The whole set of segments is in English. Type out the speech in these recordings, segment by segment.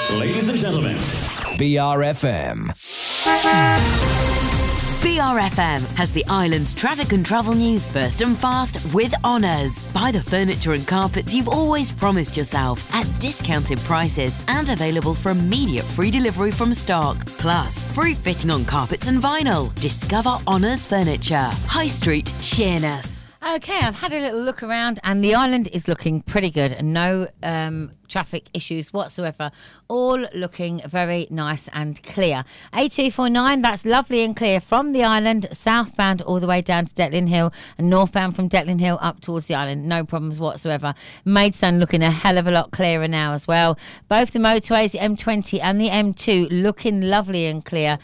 Ladies and gentlemen, BRFM. BRFM has the island's traffic and travel news first and fast with Honours. Buy the furniture and carpets you've always promised yourself at discounted prices and available for immediate free delivery from stock. Plus, free fitting on carpets and vinyl. Discover Honours Furniture. High Street, Sheerness. Okay, I've had a little look around and the island is looking pretty good and no traffic issues whatsoever. All looking very nice and clear. A249, that's lovely and clear from the island, southbound all the way down to Declan Hill and northbound from Declan Hill up towards the island. No problems whatsoever. Maidstone looking a hell of a lot clearer now as well. Both the motorways, the M20 and the M2, looking lovely and clear.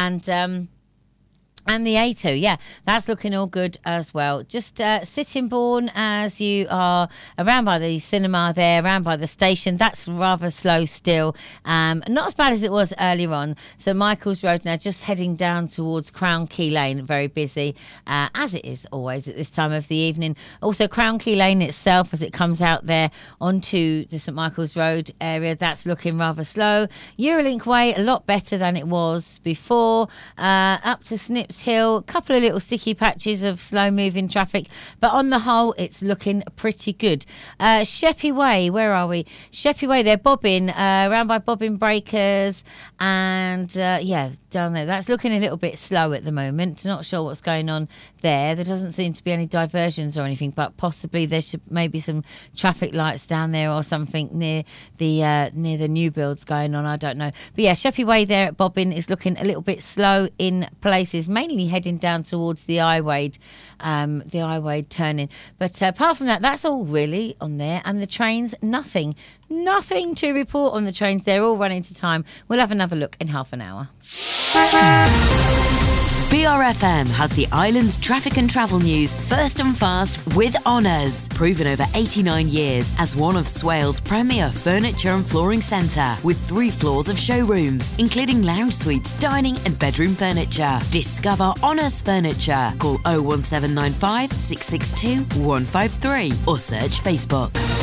And the A2, yeah, that's looking all good as well. Just Sittingbourne, as you are around by the cinema there, around by the station, that's rather slow still. Not as bad as it was earlier on. So Michael's Road now just heading down towards Crown Key Lane, very busy, as it is always at this time of the evening. Also, Crown Key Lane itself, as it comes out there onto the St Michael's Road area, that's looking rather slow. Eurolink Way, a lot better than it was before. Up to Snips Hill, a couple of little sticky patches of slow moving traffic, but on the whole it's looking pretty good. Sheppey Way, where are we? Sheppey Way, they're bobbing around by Bobbin Breakers, and yeah, down there that's looking a little bit slow at the moment. Not sure what's going on there. There doesn't seem to be any diversions or anything, but possibly there should maybe some traffic lights down there or something near the new builds going on. I don't know, but yeah, Sheppey Way there at Bobbin is looking a little bit slow in places, mainly heading down towards the Iwade turning. But apart from that, that's all really on there. And the trains, nothing to report on the trains. They're all running to time. We'll have another look in half an hour. BRFM has the island's traffic and travel news first and fast with Honours. Proven over 89 years as one of Swale's premier furniture and flooring centre, with 3 floors of showrooms, including lounge suites, dining and bedroom furniture. Discover Honours Furniture. Call 01795 662 153 or search Facebook.